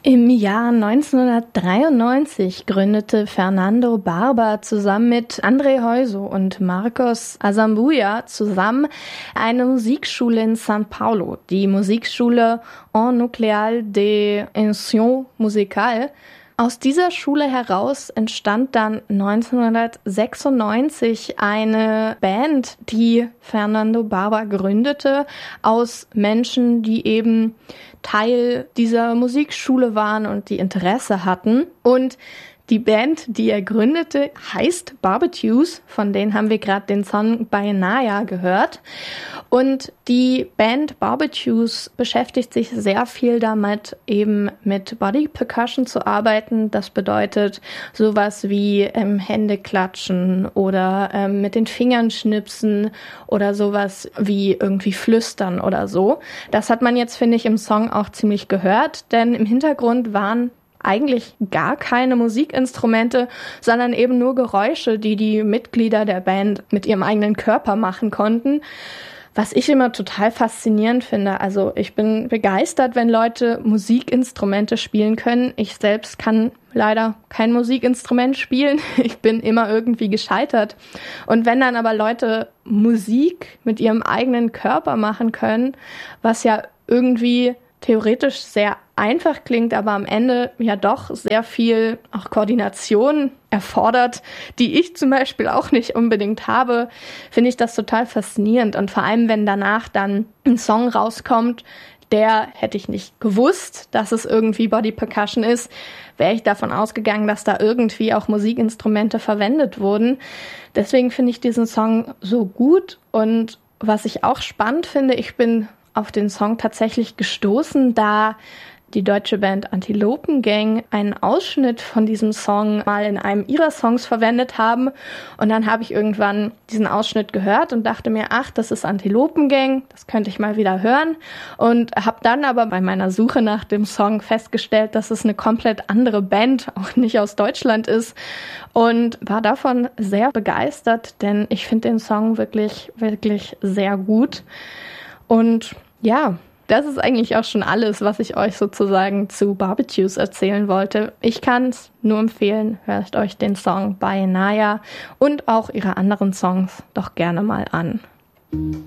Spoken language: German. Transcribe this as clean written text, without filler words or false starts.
Im Jahr 1993 gründete Fernando Barba zusammen mit André Heuso und Marcos Azambuja zusammen eine Musikschule in São Paulo, die Musikschule En Nucleal de Ensino Musical. Aus dieser Schule heraus entstand dann 1996 eine Band, die Fernando Barba gründete, aus Menschen, die eben Teil dieser Musikschule waren und die Interesse hatten. Und die Band, die er gründete, heißt Barbetues. Von denen haben wir gerade den Song By Naya gehört. Und die Band Barbetues beschäftigt sich sehr viel damit, eben mit Body Percussion zu arbeiten. Das bedeutet sowas wie Hände klatschen oder mit den Fingern schnipsen oder sowas wie irgendwie flüstern oder so. Das hat man jetzt, finde ich, im Song auch ziemlich gehört, denn im Hintergrund waren eigentlich gar keine Musikinstrumente, sondern eben nur Geräusche, die die Mitglieder der Band mit ihrem eigenen Körper machen konnten. Was ich immer total faszinierend finde. Also ich bin begeistert, wenn Leute Musikinstrumente spielen können. Ich selbst kann leider kein Musikinstrument spielen. Ich bin immer irgendwie gescheitert. Und wenn dann aber Leute Musik mit ihrem eigenen Körper machen können, was ja irgendwie theoretisch sehr einfach klingt, aber am Ende ja doch sehr viel auch Koordination erfordert, die ich zum Beispiel auch nicht unbedingt habe, finde ich das total faszinierend. Und vor allem, wenn danach dann ein Song rauskommt, der hätte ich nicht gewusst, dass es irgendwie Body Percussion ist, wäre ich davon ausgegangen, dass da irgendwie auch Musikinstrumente verwendet wurden. Deswegen finde ich diesen Song so gut. Und was ich auch spannend finde, ich bin auf den Song tatsächlich gestoßen, da die deutsche Band Antilopengang einen Ausschnitt von diesem Song mal in einem ihrer Songs verwendet haben. Und dann habe ich irgendwann diesen Ausschnitt gehört und dachte mir, ach, das ist Antilopengang, das könnte ich mal wieder hören. Und habe dann aber bei meiner Suche nach dem Song festgestellt, dass es eine komplett andere Band, auch nicht aus Deutschland ist. Und war davon sehr begeistert, denn ich finde den Song wirklich, wirklich sehr gut. Und ja, das ist eigentlich auch schon alles, was ich euch sozusagen zu Barbetues erzählen wollte. Ich kann es nur empfehlen, hört euch den Song By Naya und auch ihre anderen Songs doch gerne mal an.